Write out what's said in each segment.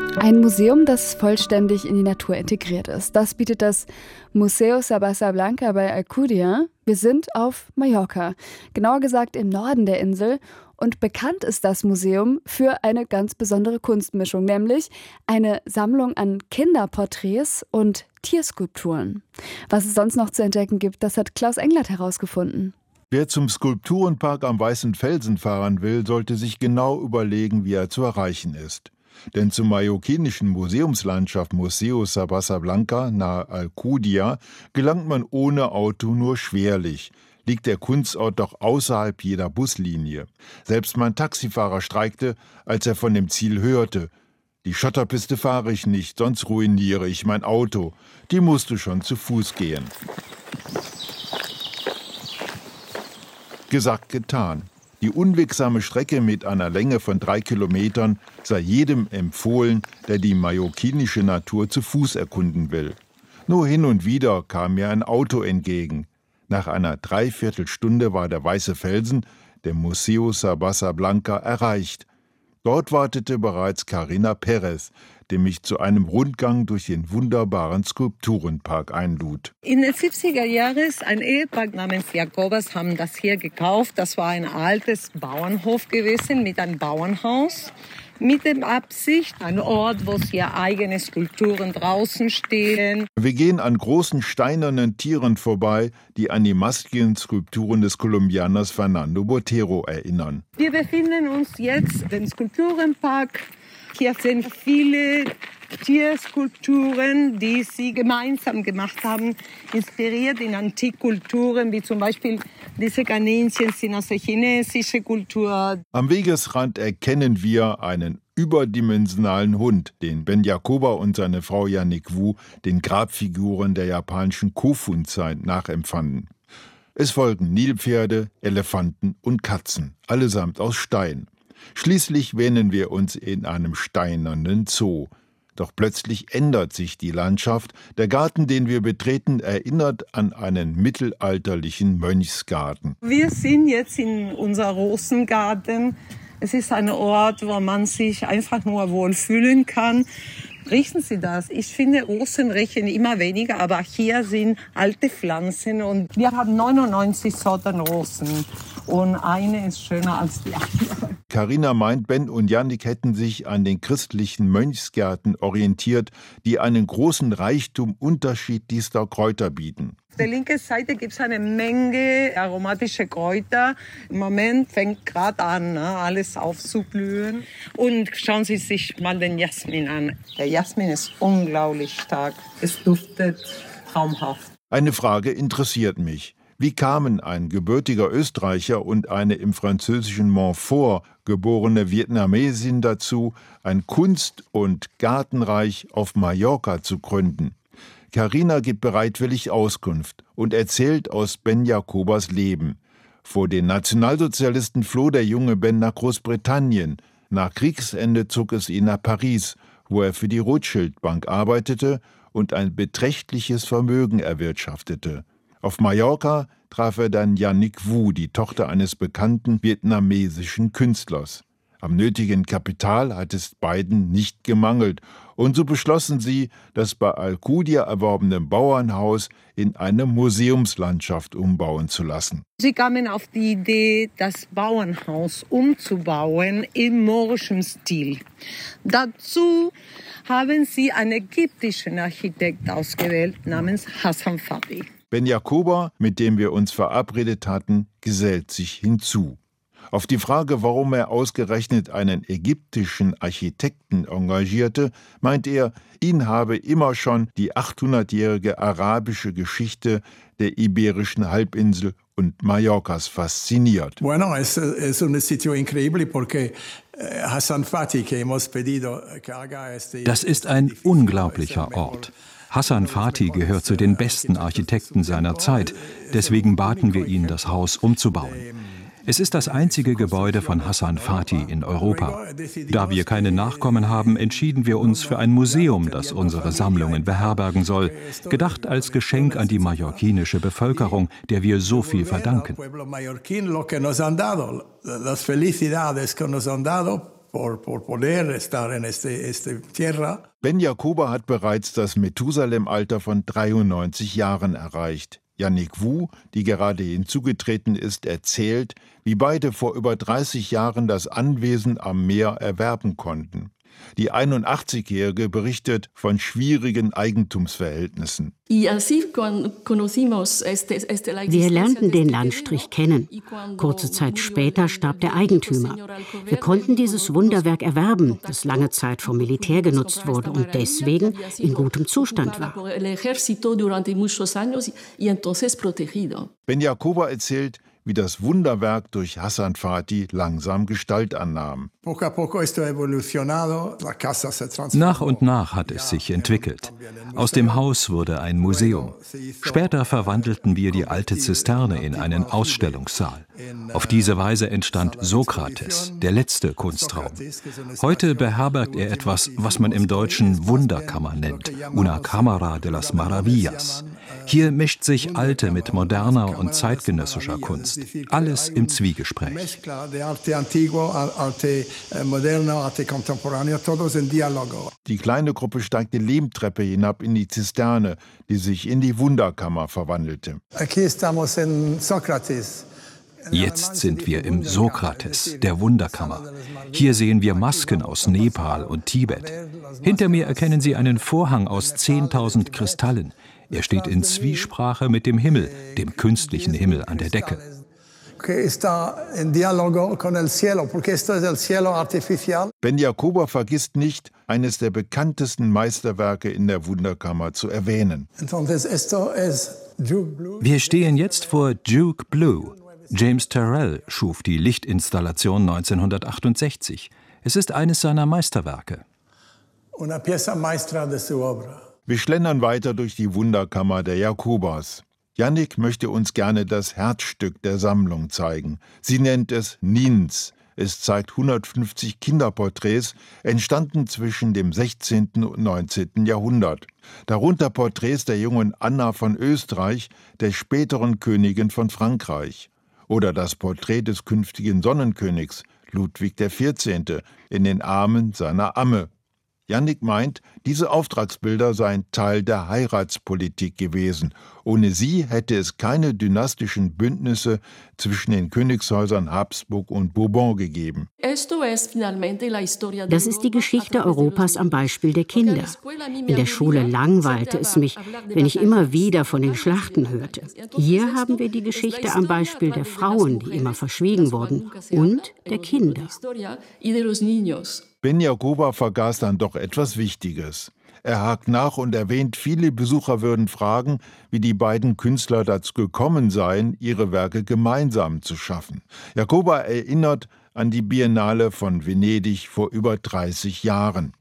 Ein Museum, das vollständig in die Natur integriert ist. Das bietet das Museo Sabasa Blanca bei Alcúdia. Wir sind auf Mallorca, genauer gesagt im Norden der Insel. Und bekannt ist das Museum für eine ganz besondere Kunstmischung, nämlich eine Sammlung an Kinderporträts und Tierskulpturen. Was es sonst noch zu entdecken gibt, das hat Klaus Englert herausgefunden. Wer zum Skulpturenpark am Weißen Felsen fahren will, sollte sich genau überlegen, wie er zu erreichen ist. Denn zur mallorquinischen Museumslandschaft Museo Sabasa Blanca nahe Alcúdia gelangt man ohne Auto nur schwerlich. Liegt der Kunstort doch außerhalb jeder Buslinie. Selbst mein Taxifahrer streikte, als er von dem Ziel hörte. Die Schotterpiste fahre ich nicht, sonst ruiniere ich mein Auto. Die musst du schon zu Fuß gehen. Gesagt, getan. Die unwegsame Strecke mit einer Länge von 3 Kilometern sei jedem empfohlen, der die mallorquinische Natur zu Fuß erkunden will. Nur hin und wieder kam mir ein Auto entgegen. Nach einer Dreiviertelstunde war der Weiße Felsen, der Museo Sabasa Blanca, erreicht. Dort wartete bereits Carina Perez, die mich zu einem Rundgang durch den wunderbaren Skulpturenpark einlud. In den 70er Jahren ein Ehepaar namens Jacobas haben das hier gekauft. Das war ein altes Bauernhof gewesen mit einem Bauernhaus. Mit der Absicht, ein Ort, wo hier eigene Skulpturen draußen stehen. Wir gehen an großen steinernen Tieren vorbei, die an die maskigen Skulpturen des Kolumbianers Fernando Botero erinnern. Wir befinden uns jetzt im Skulpturenpark. Hier sind viele Tierskulpturen, die sie gemeinsam gemacht haben, inspiriert in Antikkulturen, wie zum Beispiel diese Kaninchen sind aus der chinesischen Kultur. Am Wegesrand erkennen wir einen überdimensionalen Hund, den Ben Jacoba und seine Frau Yannick Wu den Grabfiguren der japanischen Kofun-Zeit nachempfanden. Es folgen Nilpferde, Elefanten und Katzen, allesamt aus Stein. Schließlich wähnen wir uns in einem steinernen Zoo. Doch plötzlich ändert sich die Landschaft. Der Garten, den wir betreten, erinnert an einen mittelalterlichen Mönchsgarten. Wir sind jetzt in unserem Rosengarten. Es ist ein Ort, wo man sich einfach nur wohlfühlen kann. Riechen Sie das? Ich finde, Rosen riechen immer weniger, aber hier sind alte Pflanzen und wir haben 99 Sorten Rosen und eine ist schöner als die andere. Carina meint, Ben und Yannick hätten sich an den christlichen Mönchsgärten orientiert, die einen großen Reichtum unterschiedlichster Kräuter bieten. Auf der linken Seite gibt es eine Menge aromatische Kräuter. Im Moment fängt gerade an, alles aufzublühen. Und schauen Sie sich mal den Jasmin an. Der Jasmin ist unglaublich stark. Es duftet traumhaft. Eine Frage interessiert mich. Wie kamen ein gebürtiger Österreicher und eine im französischen Montfort geborene Vietnamesin dazu, ein Kunst- und Gartenreich auf Mallorca zu gründen? Carina gibt bereitwillig Auskunft und erzählt aus Ben Jacobas Leben. Vor den Nationalsozialisten floh der junge Ben nach Großbritannien. Nach Kriegsende zog es ihn nach Paris, wo er für die Rothschild Bank arbeitete und ein beträchtliches Vermögen erwirtschaftete. Auf Mallorca traf er dann Yannick Wu, die Tochter eines bekannten vietnamesischen Künstlers. Am nötigen Kapital hat es beiden nicht gemangelt, und so beschlossen sie, das bei Alcúdia erworbene Bauernhaus in eine Museumslandschaft umbauen zu lassen. Sie kamen auf die Idee, das Bauernhaus umzubauen im moorischen Stil. Dazu haben sie einen ägyptischen Architekt ausgewählt namens Hassan Fathy. Ben Jacoba, mit dem wir uns verabredet hatten, gesellt sich hinzu. Auf die Frage, warum er ausgerechnet einen ägyptischen Architekten engagierte, meint er, ihn habe immer schon die 800-jährige arabische Geschichte der Iberischen Halbinsel und Mallorcas fasziniert. Bueno, es un sitio increíble porque Hassan Fathy que hemos pedido que haga este. Das ist ein unglaublicher Ort. Hassan Fathy gehört zu den besten Architekten seiner Zeit. Deswegen baten wir ihn, das Haus umzubauen. Es ist das einzige Gebäude von Hassan Fathy in Europa. Da wir keine Nachkommen haben, entschieden wir uns für ein Museum, das unsere Sammlungen beherbergen soll, gedacht als Geschenk an die mallorquinische Bevölkerung, der wir so viel verdanken. Ben Jacoba hat bereits das Methusalem-Alter von 93 Jahren erreicht. Yannick Wu, die gerade hinzugetreten ist, erzählt, wie beide vor über 30 Jahren das Anwesen am Meer erwerben konnten. Die 81-Jährige berichtet von schwierigen Eigentumsverhältnissen. Wir lernten den Landstrich kennen. Kurze Zeit später starb der Eigentümer. Wir konnten dieses Wunderwerk erwerben, das lange Zeit vom Militär genutzt wurde und deswegen in gutem Zustand war. Ben Jacoba erzählt, wie das Wunderwerk durch Hassan Fatih langsam Gestalt annahm. Nach und nach hat es sich entwickelt. Aus dem Haus wurde ein Museum. Später verwandelten wir die alte Zisterne in einen Ausstellungssaal. Auf diese Weise entstand Sokrates, der letzte Kunstraum. Heute beherbergt er etwas, was man im Deutschen Wunderkammer nennt, una cámara de las maravillas. Hier mischt sich alte mit moderner und zeitgenössischer Kunst. Alles im Zwiegespräch. Die kleine Gruppe steigt die Lehmtreppe hinab in die Zisterne, die sich in die Wunderkammer verwandelte. Jetzt sind wir im Sokrates, der Wunderkammer. Hier sehen wir Masken aus Nepal und Tibet. Hinter mir erkennen Sie einen Vorhang aus 10.000 Kristallen. Er steht in Zwiesprache mit dem Himmel, dem künstlichen Himmel an der Decke. Ben Jacoba vergisst nicht, eines der bekanntesten Meisterwerke in der Wunderkammer zu erwähnen. Wir stehen jetzt vor Duke Blue. James Turrell schuf die Lichtinstallation 1968. Es ist eines seiner Meisterwerke. Wir schlendern weiter durch die Wunderkammer der Jacobas. Yannick möchte uns gerne das Herzstück der Sammlung zeigen. Sie nennt es Nins. Es zeigt 150 Kinderporträts, entstanden zwischen dem 16. und 19. Jahrhundert. Darunter Porträts der jungen Anna von Österreich, der späteren Königin von Frankreich. Oder das Porträt des künftigen Sonnenkönigs, Ludwig XIV., in den Armen seiner Amme. Yannick meint, diese Auftragsbilder seien Teil der Heiratspolitik gewesen. Ohne sie hätte es keine dynastischen Bündnisse zwischen den Königshäusern Habsburg und Bourbon gegeben. Das ist die Geschichte Europas am Beispiel der Kinder. In der Schule langweilte es mich, wenn ich immer wieder von den Schlachten hörte. Hier haben wir die Geschichte am Beispiel der Frauen, die immer verschwiegen wurden, und der Kinder. Ben Jacoba vergaß dann doch etwas Wichtiges. Er hakt nach und erwähnt, viele Besucher würden fragen, wie die beiden Künstler dazu gekommen seien, ihre Werke gemeinsam zu schaffen. Jacoba erinnert an die Biennale von Venedig vor über 30 Jahren.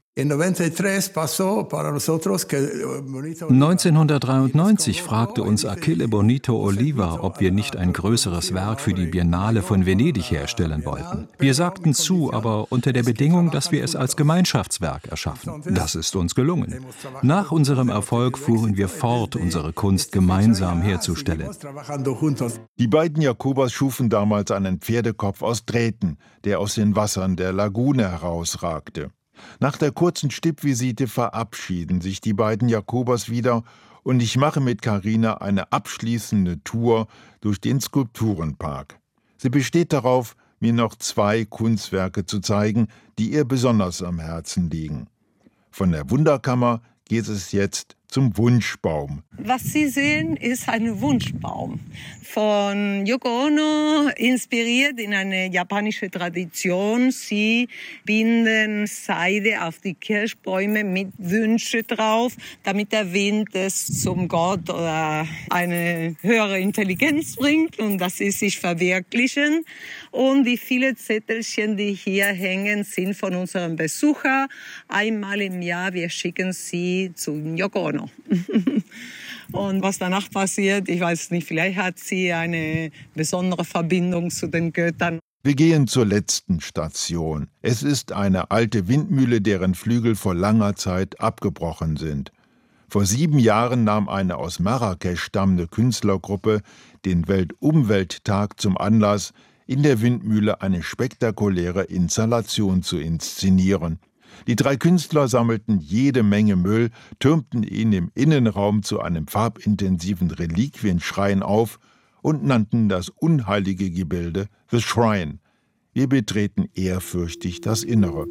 1993 fragte uns Achille Bonito Oliva, ob wir nicht ein größeres Werk für die Biennale von Venedig herstellen wollten. Wir sagten zu, aber unter der Bedingung, dass wir es als Gemeinschaftswerk erschaffen. Das ist uns gelungen. Nach unserem Erfolg fuhren wir fort, unsere Kunst gemeinsam herzustellen. Die beiden Jacobas schufen damals einen Pferdekopf aus Drähten, der aus den Wassern der Lagune herausragte. Nach der kurzen Stippvisite verabschieden sich die beiden Jacobas wieder und ich mache mit Carina eine abschließende Tour durch den Skulpturenpark. Sie besteht darauf, mir noch 2 Kunstwerke zu zeigen, die ihr besonders am Herzen liegen. Von der Wunderkammer geht es jetzt zum Wunschbaum. Was Sie sehen, ist ein Wunschbaum. Von Yoko Ono inspiriert in eine japanische Tradition. Sie binden Seide auf die Kirschbäume mit Wünsche drauf, damit der Wind es zum Gott oder eine höhere Intelligenz bringt und dass sie sich verwirklichen. Und die vielen Zettelchen, die hier hängen, sind von unseren Besuchern. Einmal im Jahr, wir schicken sie zu Yoko Ono. Und was danach passiert, ich weiß nicht, vielleicht hat sie eine besondere Verbindung zu den Göttern. Wir gehen zur letzten Station. Es ist eine alte Windmühle, deren Flügel vor langer Zeit abgebrochen sind. Vor 7 Jahren nahm eine aus Marrakesch stammende Künstlergruppe den Weltumwelttag zum Anlass, in der Windmühle eine spektakuläre Installation zu inszenieren. Die 3 Künstler sammelten jede Menge Müll, türmten ihn im Innenraum zu einem farbintensiven Reliquienschrein auf und nannten das unheilige Gebilde The Shrine. Wir betreten ehrfürchtig das Innere.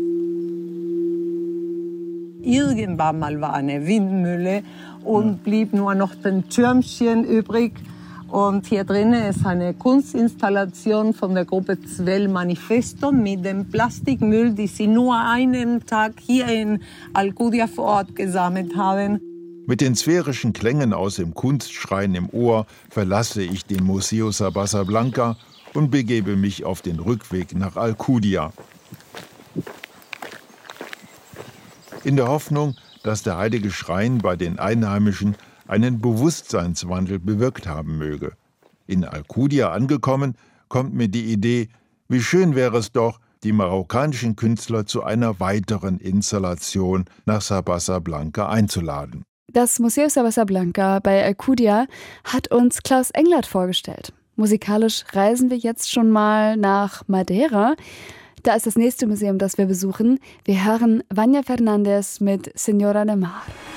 Irgendwann mal war eine Windmühle und blieb nur noch ein Türmchen übrig. Und hier drinnen ist eine Kunstinstallation von der Gruppe Zwell Manifesto mit dem Plastikmüll, die sie nur einen Tag hier in Alcudia vor Ort gesammelt haben. Mit den sphärischen Klängen aus dem Kunstschrein im Ohr verlasse ich den Museo Sabasa Blanca und begebe mich auf den Rückweg nach Alcudia. In der Hoffnung, dass der heilige Schrein bei den Einheimischen einen Bewusstseinswandel bewirkt haben möge. In Alcudia angekommen, kommt mir die Idee, wie schön wäre es doch, die marokkanischen Künstler zu einer weiteren Installation nach Sabasa Blanca einzuladen. Das Museo Sabasa Blanca bei Alcudia hat uns Klaus Englert vorgestellt. Musikalisch reisen wir jetzt schon mal nach Madeira. Da ist das nächste Museum, das wir besuchen. Wir hören Vania Fernandez mit Señora de Mar.